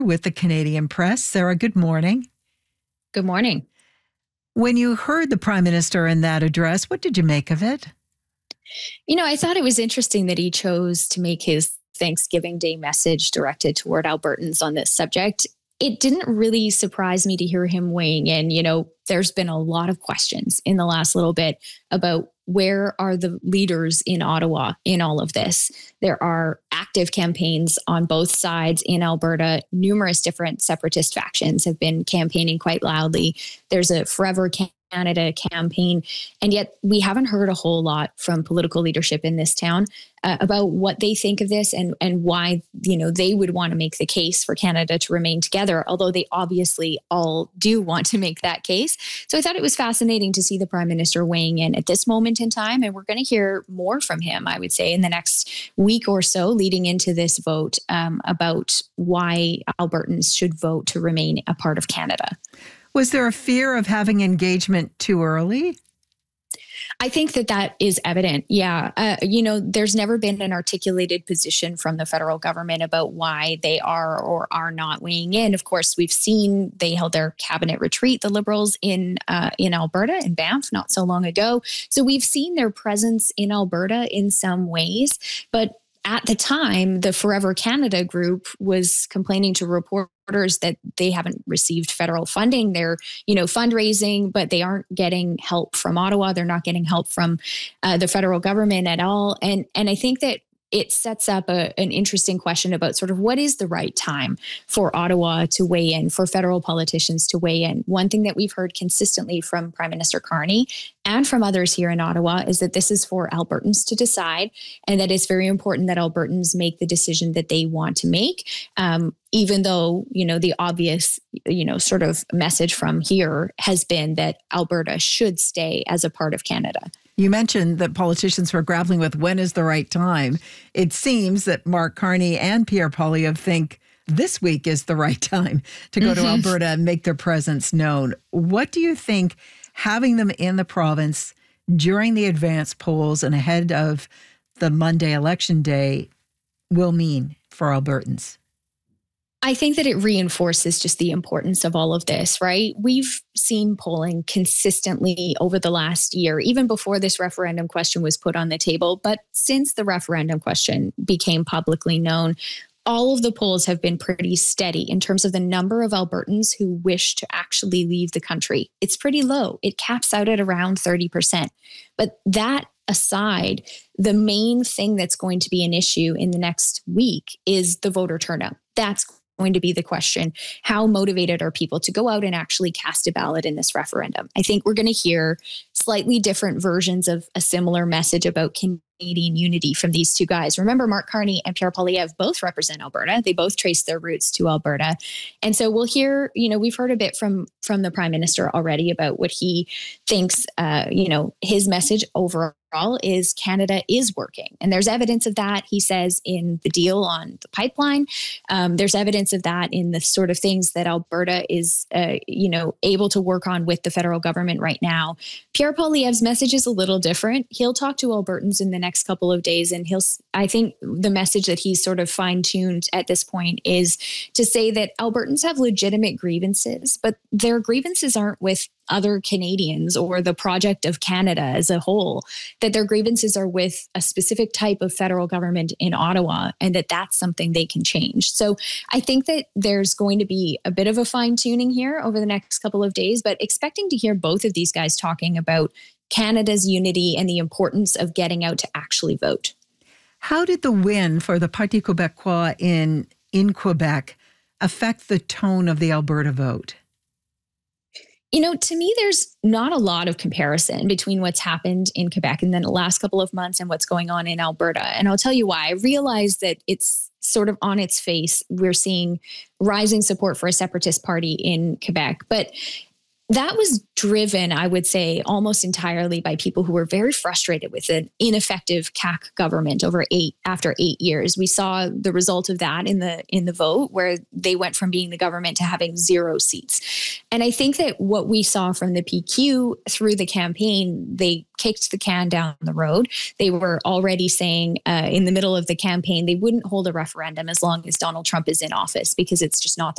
with the Canadian Press. Sarah, good morning. Good morning. When you heard the Prime Minister in that address, what did you make of it? I thought it was interesting that he chose to make his Thanksgiving Day message directed toward Albertans on this subject. It didn't really surprise me to hear him weighing in. There's been a lot of questions in the last little bit about where are the leaders in Ottawa in all of this. There are active campaigns on both sides in Alberta. Numerous different separatist factions have been campaigning quite loudly. There's a Forever Canada campaign, and yet we haven't heard a whole lot from political leadership in this town about what they think of this and why they would want to make the case for Canada to remain together, although they obviously all do want to make that case. So I thought it was fascinating to see the Prime Minister weighing in at this moment in time, and we're going to hear more from him, I would say, in the next week or so leading into this vote about why Albertans should vote to remain a part of Canada. Was there a fear of having engagement too early? I think that is evident. Yeah. There's never been an articulated position from the federal government about why they are or are not weighing in. Of course, we've seen they held their cabinet retreat, the Liberals in Alberta, in Banff, not so long ago. So we've seen their presence in Alberta in some ways. But at the time, the Forever Canada group was complaining to reporters that they haven't received federal funding. They're, fundraising, but they aren't getting help from Ottawa. They're not getting help from the federal government at all. And I think that it sets up an interesting question about sort of what is the right time for Ottawa to weigh in, for federal politicians to weigh in. One thing that we've heard consistently from Prime Minister Carney and from others here in Ottawa is that this is for Albertans to decide, and that it's very important that Albertans make the decision that they want to make, even though, the obvious, sort of message from here has been that Alberta should stay as a part of Canada. You mentioned that politicians were grappling with when is the right time. It seems that Mark Carney and Pierre Poilievre think this week is the right time to go to Alberta and make their presence known. What do you think having them in the province during the advance polls and ahead of the Monday election day will mean for Albertans? I think that it reinforces just the importance of all of this, right? We've seen polling consistently over the last year, even before this referendum question was put on the table. But since the referendum question became publicly known, all of the polls have been pretty steady in terms of the number of Albertans who wish to actually leave the country. It's pretty low. It caps out at around 30%. But that aside, the main thing that's going to be an issue in the next week is the voter turnout. That's going to be the question. How motivated are people to go out and actually cast a ballot in this referendum? I think we're going to hear slightly different versions of a similar message about Canadian unity from these two guys. Remember, Mark Carney and Pierre Poilievre both represent Alberta. They both trace their roots to Alberta. And so we'll hear, we've heard a bit from the Prime Minister already about what he thinks, his message overall is Canada is working. And there's evidence of that, he says, in the deal on the pipeline. There's evidence of that in the sort of things that Alberta is, able to work on with the federal government right now. Pierre Poilievre's message is a little different. He'll talk to Albertans in the next couple of days, and I think the message that he's sort of fine-tuned at this point is to say that Albertans have legitimate grievances, but their grievances aren't with other Canadians or the project of Canada as a whole, that their grievances are with a specific type of federal government in Ottawa, and that's something they can change. So I think that there's going to be a bit of a fine-tuning here over the next couple of days, but expecting to hear both of these guys talking about Canada's unity and the importance of getting out to actually vote. How did the win for the Parti Québécois in Quebec affect the tone of the Alberta vote? To me, there's not a lot of comparison between what's happened in Quebec in the last couple of months and what's going on in Alberta. And I'll tell you why. I realize that it's sort of on its face. We're seeing rising support for a separatist party in Quebec. But that was driven, I would say, almost entirely by people who were very frustrated with an ineffective CAQ government after 8 years. We saw the result of that in the vote, where they went from being the government to having 0 seats. And I think that what we saw from the PQ through the campaign, they kicked the can down the road. They were already saying in the middle of the campaign they wouldn't hold a referendum as long as Donald Trump is in office, because it's just not